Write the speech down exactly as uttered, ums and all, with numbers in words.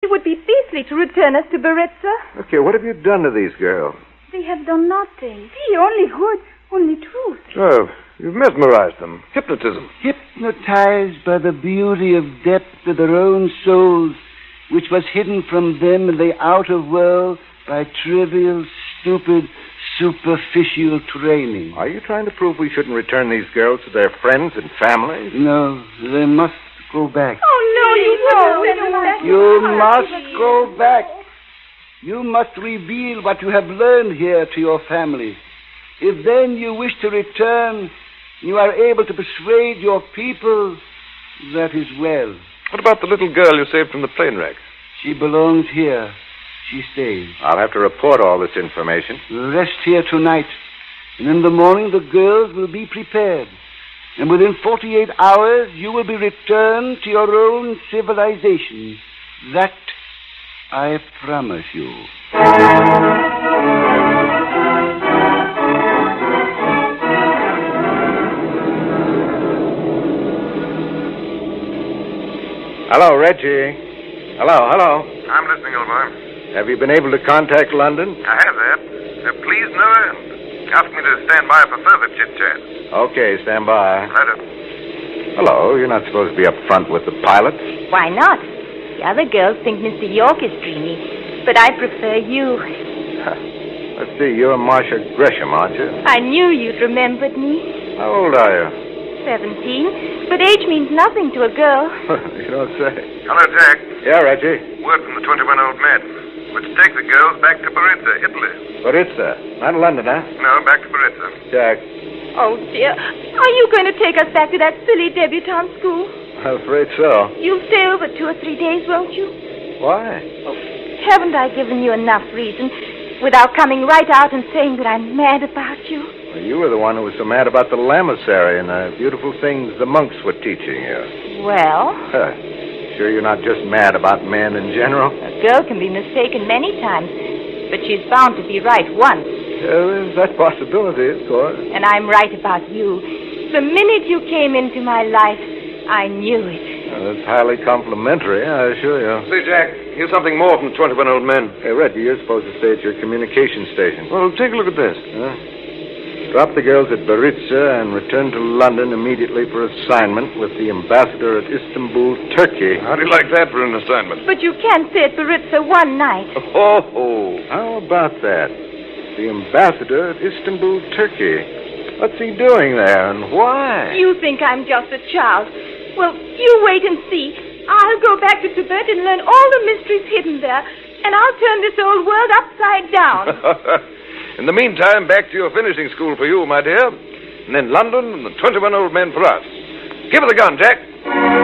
It would be beastly to return us to Baritza. Okay, what have you done to these girls? They have done nothing. The only good, only truth. Oh, you've mesmerized them. Hypnotism. Hypnotized by the beauty of depth of their own souls, which was hidden from them in the outer world by trivial, stupid, superficial training. Are you trying to prove we shouldn't return these girls to their friends and families? No, they must go back. Oh, no, you won't. You must go back. You must reveal what you have learned here to your family. If then you wish to return, you are able to persuade your people, that is well. What about the little girl you saved from the plane wreck? She belongs here. She stays. I'll have to report all this information. Rest here tonight, and in the morning the girls will be prepared. And within forty-eight hours, you will be returned to your own civilization. That I promise you. Hello, Reggie. Hello, hello. I'm listening, old boy. Have you been able to contact London? I have that. Uh, please, no end. Ask me to stand by for further chit-chat. Okay, stand by. Later. Hello, you're not supposed to be up front with the pilots. Why not? The other girls think Mister York is dreamy, but I prefer you. Let's see, you're Marcia Gresham, aren't you? I knew you'd remembered me. How old are you? Seventeen, but age means nothing to a girl. You don't say. Hello, Jack. Yeah, Reggie. Word from the twenty-one old men. Let's take the girls back to Baritza, Italy. Baritza. Not London, huh? No, back to Baritza. Jack. Oh, dear. Are you going to take us back to that silly debutante school? I'm afraid so. You'll stay over two or three days, won't you? Why? Oh, haven't I given you enough reason without coming right out and saying that I'm mad about you? Well, you were the one who was so mad about the lamasery and the beautiful things the monks were teaching you. Well? Huh. Sure you're not just mad about men in general? A girl can be mistaken many times, but she's bound to be right once. Uh, there's that possibility, of course. And I'm right about you. The minute you came into my life, I knew it. Well, that's highly complimentary, I assure you. See, Jack, here's something more from the twenty-one old men. Hey, Reggie, you're supposed to stay at your communication station. Well, take a look at this. Huh? Drop the girls at Baritza and return to London immediately for assignment with the ambassador at Istanbul, Turkey. How do you like that for an assignment? But you can't stay at Baritza one night. Oh, oh. How about that? The ambassador at Istanbul, Turkey. What's he doing there and why? You think I'm just a child. Well, you wait and see. I'll go back to Tibet and learn all the mysteries hidden there, and I'll turn this old world upside down. In the meantime, back to your finishing school for you, my dear. And then London and the twenty-one old men for us. Give her the gun, Jack.